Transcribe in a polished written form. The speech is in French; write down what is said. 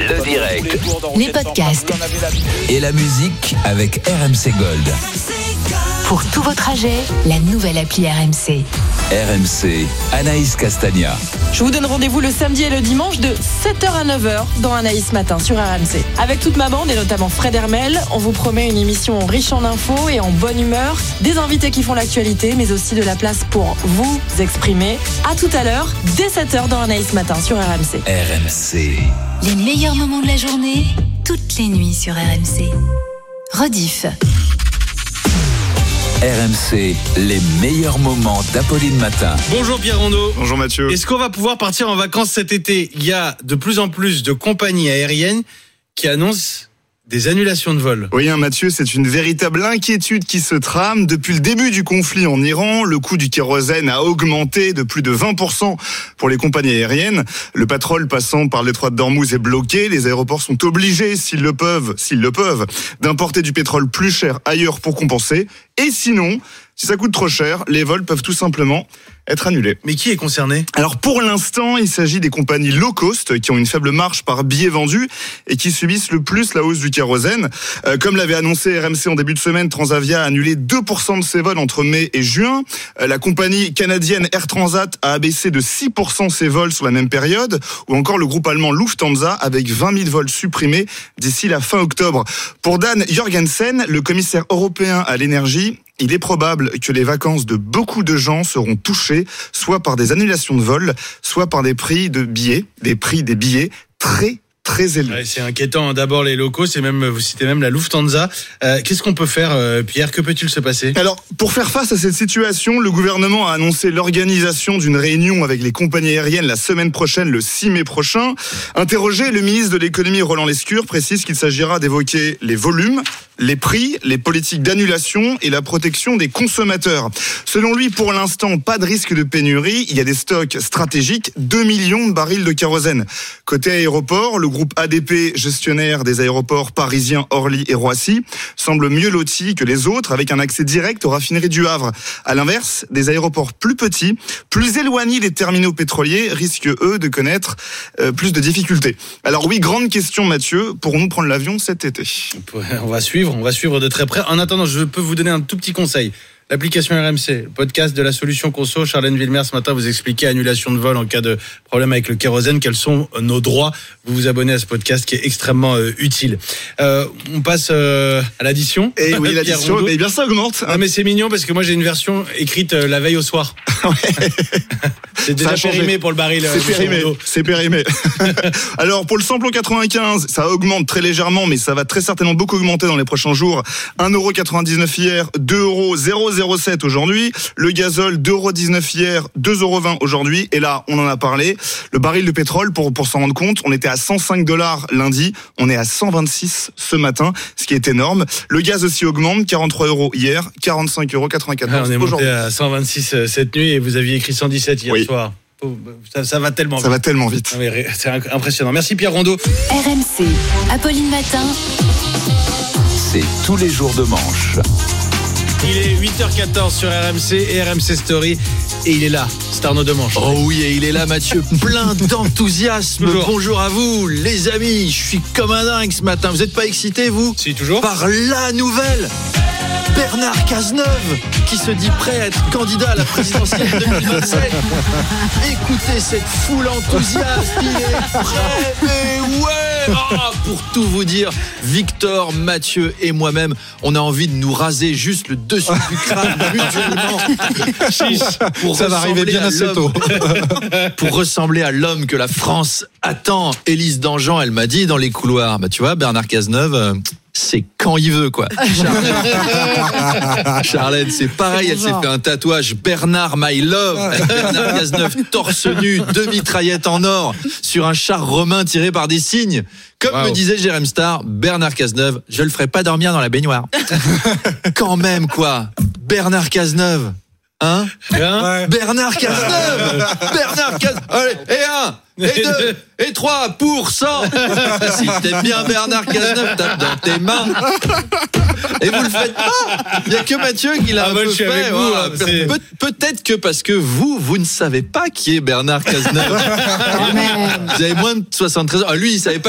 le direct, les podcasts et la musique avec RMC Gold. pour tout votre trajet, la nouvelle appli RMC. RMC, Anaïs Castagna. Je vous donne rendez-vous le samedi et le dimanche de 7h à 9h dans Anaïs Matin sur RMC. Avec toute ma bande et notamment Fred Hermel, on vous promet une émission riche en infos et en bonne humeur, des invités qui font l'actualité, mais aussi de la place pour vous exprimer. À tout à l'heure, dès 7h dans Anaïs Matin sur RMC. RMC. Les meilleurs moments de la journée, toutes les nuits sur RMC. Rediff. RMC, les meilleurs moments d'Apolline Matin. Bonjour Pierre Rondeau. Bonjour Mathieu. Est-ce qu'on va pouvoir partir en vacances cet été ? Il y a de plus en plus de compagnies aériennes qui annoncent des annulations de vol. Oui, Mathieu, c'est une véritable inquiétude qui se trame. Depuis le début du conflit en Iran, le coût du kérosène a augmenté de plus de 20% pour les compagnies aériennes. Le pétrole passant par le détroit d'Ormuz est bloqué. Les aéroports sont obligés, s'ils le peuvent, d'importer du pétrole plus cher ailleurs pour compenser. Et sinon, si ça coûte trop cher, les vols peuvent tout simplement être annulés. Mais qui est concerné ? Alors pour l'instant, il s'agit des compagnies low cost qui ont une faible marge par billet vendu et qui subissent le plus la hausse du kérosène. Comme l'avait annoncé RMC en début de semaine, Transavia a annulé 2% de ses vols entre mai et juin. La compagnie canadienne Air Transat a abaissé de 6% ses vols sur la même période. Ou encore le groupe allemand Lufthansa avec 20 000 vols supprimés d'ici la fin octobre. Pour Dan Jorgensen, le commissaire européen à l'énergie, il est probable que les vacances de beaucoup de gens seront touchées, soit par des annulations de vols, soit par des prix des billets très élevés. Ouais, c'est inquiétant. D'abord les locaux, vous citez même la Lufthansa. Qu'est-ce qu'on peut faire, Pierre ? Que peut-il se passer ? Alors, pour faire face à cette situation, le gouvernement a annoncé l'organisation d'une réunion avec les compagnies aériennes la semaine prochaine, le 6 mai prochain. Interrogé, le ministre de l'économie Roland Lescure précise qu'il s'agira d'évoquer les volumes, les prix, les politiques d'annulation et la protection des consommateurs. Selon lui, pour l'instant, pas de risque de pénurie. Il y a des stocks stratégiques, 2 millions de barils de kérosène. Côté aéroport, le groupe ADP, gestionnaire des aéroports parisiens Orly et Roissy, semble mieux loti que les autres avec un accès direct aux raffineries du Havre. À l'inverse, des aéroports plus petits, plus éloignés des terminaux pétroliers, risquent eux de connaître plus de difficultés. Alors oui, grande question Mathieu, pourrons-nous prendre l'avion cet été ? On va suivre de très près. En attendant, je peux vous donner un tout petit conseil. L'application RMC, le podcast de la solution Conso, Charlène Villemer, ce matin, vous expliquez annulation de vol en cas de problème avec le kérosène. Quels sont nos droits ? Vous vous abonnez à ce podcast qui est extrêmement utile. On passe à l'addition. Et oui, l'addition, mais bien ça augmente. Non, mais c'est mignon parce que moi j'ai une version écrite la veille au soir. C'est déjà périmé pour le baril. C'est périmé. Alors pour le samplon 95, ça augmente très légèrement, mais ça va très certainement beaucoup augmenter dans les prochains jours. 1,99€ hier, 2,007€ aujourd'hui. Le gazole, 2,19€ hier, 2,20€ aujourd'hui. Et là, on en a parlé. Le baril de pétrole, pour s'en rendre compte, on était à $105 lundi. On est à 126 ce matin, ce qui est énorme. Le gaz aussi augmente, 43€ hier, 45,94€ on est aujourd'hui. monté à 126 cette nuit et vous aviez écrit 117 hier soir. Ça va tellement vite. Ça va tellement vite. Non, mais c'est impressionnant. Merci Pierre Rondeau. RMC, Apolline Matin. C'est tous les jours de manche. Il est 8h14 sur RMC et RMC Story. Et il est là, c'est Arnaud Demanche. Oh oui, et il est là, Mathieu, plein d'enthousiasme. Toujours. Bonjour à vous, les amis. Je suis comme un dingue ce matin. Vous n'êtes pas excités, vous ? Si, toujours. Par la nouvelle Bernard Cazeneuve, qui se dit prêt à être candidat à la présidentielle 2027. Écoutez cette foule enthousiaste, il est prêt, mais ouais. Pour tout vous dire, Victor, Mathieu et moi-même, on a envie de nous raser juste le dessus du crâne mutuellement. Ça va arriver bien assez tôt. Pour ressembler à l'homme que la France attend. Élise Dangean, elle m'a dit dans les couloirs, tu vois, Bernard Cazeneuve, c'est quand il veut, quoi. Charlène, c'est pareil, elle s'est fait un tatouage Bernard My Love. Bernard Cazeneuve torse nu, 2 mitraillettes en or sur un char romain tiré par des cygnes. Comme me disait Jérém Star, Bernard Cazeneuve, je le ferai pas dormir dans la baignoire. Quand même, quoi. Bernard Cazeneuve. Hein Ouais. Bernard Cazeneuve. Allez, et 1, et 2, et 3 pour 100. Si t'aimes bien Bernard Cazeneuve, tape dans tes mains. Et vous le faites pas. Il y a que Mathieu qui l'a un peu fait. Voilà. Peut-être que parce que vous ne savez pas qui est Bernard Cazeneuve. Vous avez moins de 73 ans. Lui, il savait pas.